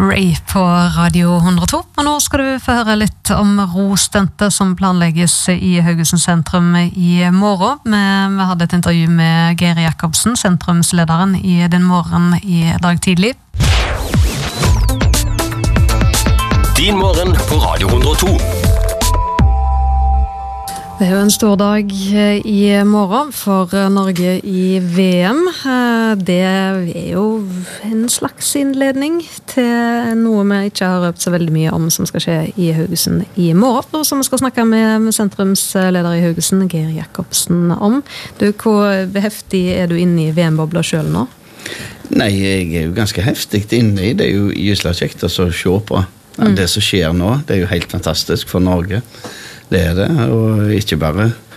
Ray på Radio 102, og nå skal du få høre litt om rostuntet som planlegges i Haugesund sentrum i morgen. Vi hadde et intervju med Geir Jakobsen, sentrumslederen i Den Morgen i dag tidlig. Din morgen på Radio 102. Det er jo en stor dag i morgen for Norge i VM. Det er jo en slags innledning til noe vi ikke har røpt så veldig mye om som skal skje i Haugesund i morgen, og som vi skal snakke med sentrumsleder i Haugesund, Geir Jakobsen, om. Hvor heftig er du inne i VM-bobla selv nå? Nei, jeg er jo ganske heftig inne i. Det er jo gysla kjekt å se på. Det som skjer nå, det er jo helt fantastisk for Norge. Det er det, og ikke bare